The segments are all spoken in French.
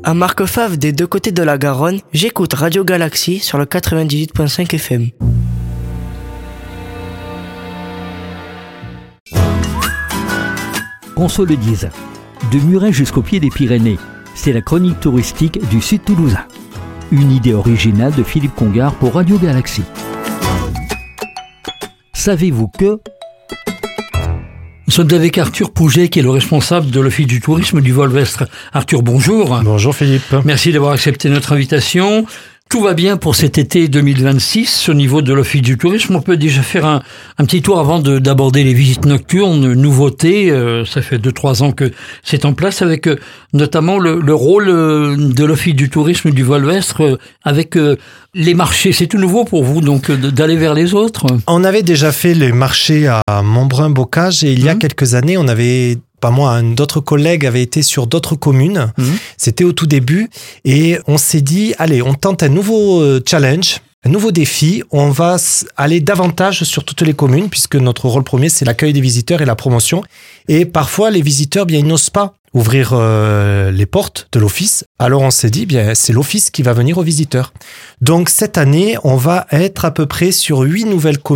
À Marquefave, des deux côtés de la Garonne, j'écoute Radio Galaxie sur le 98.5 FM. Qu'on se le dise, de Muret jusqu'au pied des Pyrénées, c'est la chronique touristique du Sud Toulousain. Une idée originale de Philippe Congar pour Radio Galaxie. Savez-vous que... Nous sommes avec Arthur Pouget, qui est le responsable de l'Office du tourisme du Volvestre. Arthur, bonjour. Bonjour Philippe. Merci d'avoir accepté notre invitation. Tout va bien pour cet été 2026 au niveau de l'Office du tourisme. On peut déjà faire un petit tour avant d'aborder les visites nocturnes, nouveautés. Ça fait 2-3 ans que c'est en place, avec notamment le rôle de l'Office du tourisme du Volvestre avec les marchés. C'est tout nouveau pour vous, donc, d'aller vers les autres? On avait déjà fait les marchés à Montbrun-Bocage et il y a quelques années, on avait... Pas moi, d'autres collègues avaient été sur d'autres communes. C'était au tout début. Et on s'est dit, allez, on tente un nouveau challenge, un nouveau défi. On va aller davantage sur toutes les communes, puisque notre rôle premier, c'est l'accueil des visiteurs et la promotion. Et parfois, les visiteurs, bien, ils n'osent pas ouvrir les portes de l'office. Alors on s'est dit, bien, c'est l'office qui va venir aux visiteurs. Donc cette année, on va être à peu près sur 8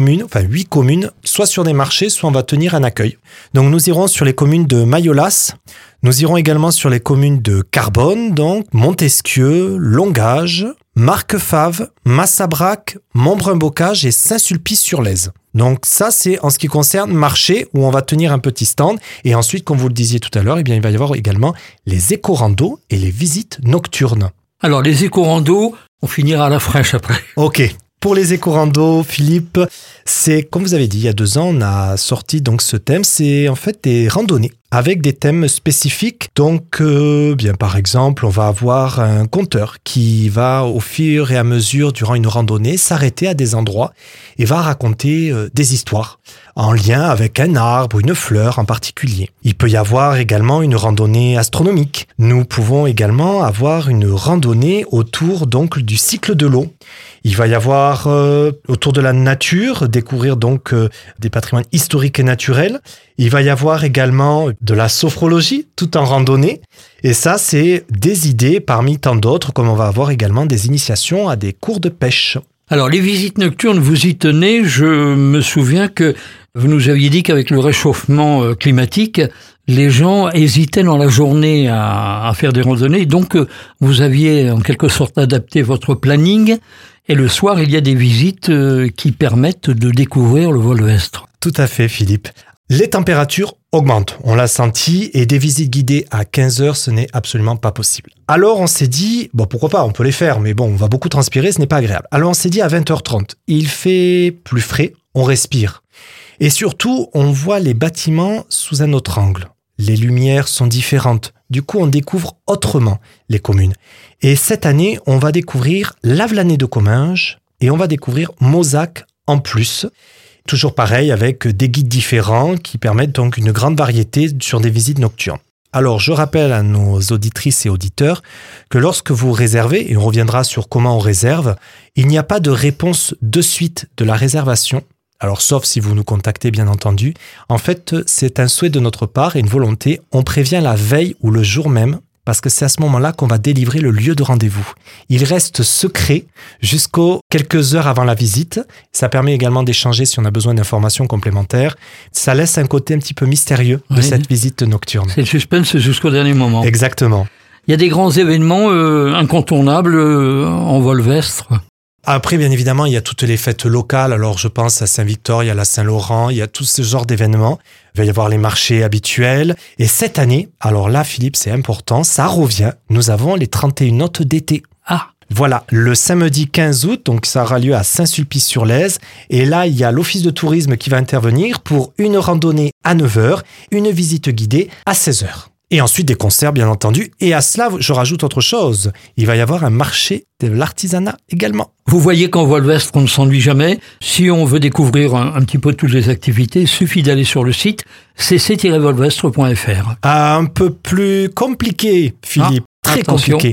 communes, soit sur des marchés, soit on va tenir un accueil. Donc nous irons sur les communes de Mayolass, nous irons également sur les communes de Carbone, donc Montesquieu, Longage, Marquefave, Massabrac, Montbrun-Bocage et Saint-Sulpice-sur-Lèze. Donc ça, c'est en ce qui concerne marché, où on va tenir un petit stand. Et ensuite, comme vous le disiez tout à l'heure, eh bien, il va y avoir également les éco-randos et les visites nocturnes. Alors, les éco-randos, on finira à la fraîche après. Ok. Pour les éco-randos, Philippe, c'est, comme vous avez dit, il y a 2 ans, on a sorti donc ce thème. C'est en fait des randonnées avec des thèmes spécifiques. Donc, bien par exemple, on va avoir un conteur qui va, au fur et à mesure, durant une randonnée, s'arrêter à des endroits et va raconter des histoires en lien avec un arbre ou une fleur en particulier. Il peut y avoir également une randonnée astronomique. Nous pouvons également avoir une randonnée autour donc du cycle de l'eau. Il va y avoir autour de la nature, découvrir donc des patrimoines historiques et naturels. Il va y avoir également de la sophrologie, tout en randonnée. Et ça, c'est des idées parmi tant d'autres, comme on va avoir également des initiations à des cours de pêche. Alors, les visites nocturnes, vous y tenez. Je me souviens que vous nous aviez dit qu'avec le réchauffement climatique, les gens hésitaient dans la journée à faire des randonnées. Donc, vous aviez en quelque sorte adapté votre planning. Et le soir, il y a des visites qui permettent de découvrir le Volvestre. Tout à fait, Philippe. Les températures augmentent, on l'a senti, et des visites guidées à 15h, ce n'est absolument pas possible. Alors on s'est dit, bon pourquoi pas, on peut les faire, mais bon, on va beaucoup transpirer, ce n'est pas agréable. Alors on s'est dit à 20h30, il fait plus frais, on respire. Et surtout, on voit les bâtiments sous un autre angle. Les lumières sont différentes. Du coup, on découvre autrement les communes. Et cette année, on va découvrir Lavelanet de Comminges et on va découvrir Mauzac en plus. Toujours pareil, avec des guides différents qui permettent donc une grande variété sur des visites nocturnes. Alors, je rappelle à nos auditrices et auditeurs que lorsque vous réservez, et on reviendra sur comment on réserve, il n'y a pas de réponse de suite de la réservation. Alors, sauf si vous nous contactez, bien entendu. En fait, c'est un souhait de notre part et une volonté. On prévient la veille ou le jour même, parce que c'est à ce moment-là qu'on va délivrer le lieu de rendez-vous. Il reste secret jusqu'aux quelques heures avant la visite. Ça permet également d'échanger si on a besoin d'informations complémentaires. Ça laisse un côté un petit peu mystérieux de cette visite nocturne. C'est le suspense jusqu'au dernier moment. Exactement. Il y a des grands événements incontournables en Volvestre. Après, bien évidemment, il y a toutes les fêtes locales. Alors, je pense à Saint-Victor, il y a la Saint-Laurent, il y a tout ce genre d'événements. Il va y avoir les marchés habituels. Et cette année, alors là, Philippe, c'est important, ça revient. Nous avons les 31 notes d'été. Ah! Voilà, le samedi 15 août, donc ça aura lieu à Saint-Sulpice-sur-Lèze. Et là, il y a l'Office de tourisme qui va intervenir pour une randonnée à 9h, une visite guidée à 16h. Et ensuite des concerts, bien entendu. Et à cela, je rajoute autre chose. Il va y avoir un marché de l'artisanat également. Vous voyez qu'en Volvestre, on ne s'ennuie jamais. Si on veut découvrir un petit peu toutes les activités, il suffit d'aller sur le site cc-volvestre.fr. Un peu plus compliqué, Philippe. Très attention. compliqué.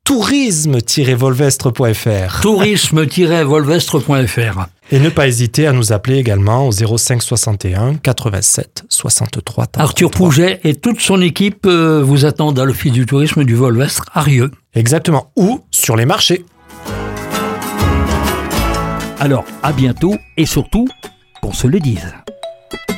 tourisme-volvestre.fr. Tourisme-volvestre.fr. Et ne pas hésiter à nous appeler également au 05 61 87 63 33. Arthur Pouget et toute son équipe vous attendent à l'Office du tourisme du Volvestre à Rieux. Exactement. Ou sur les marchés. Alors, à bientôt et surtout, qu'on se le dise.